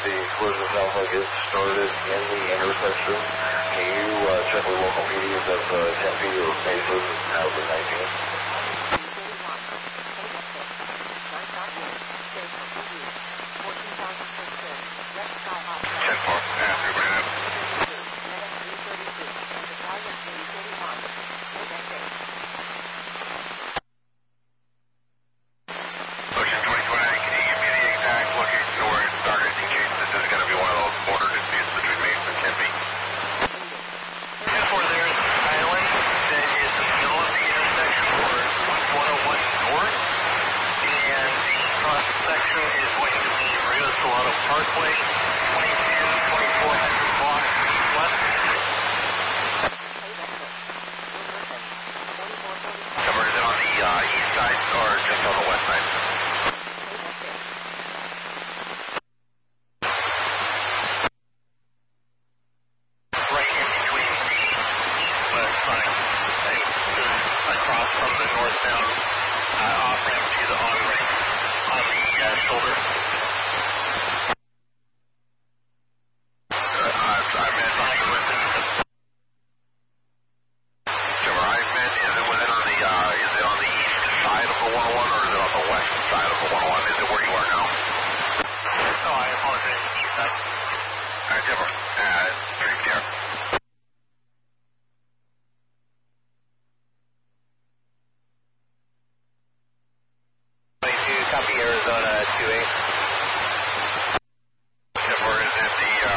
the collision sounds like it started in the intersection. Can you check with local medias of Tempe or Mesa out of the 19? Parkway, 2400 blocks left. Cover, is it on the east side or just on the west side? Right in between the east-west side, across from the northbound off-ramp to the on-ramp on the shoulder. Copy Arizona 28. Where is it? The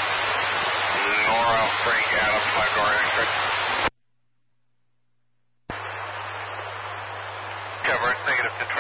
Nora Frank Adams 5-door exit. Cover, negative to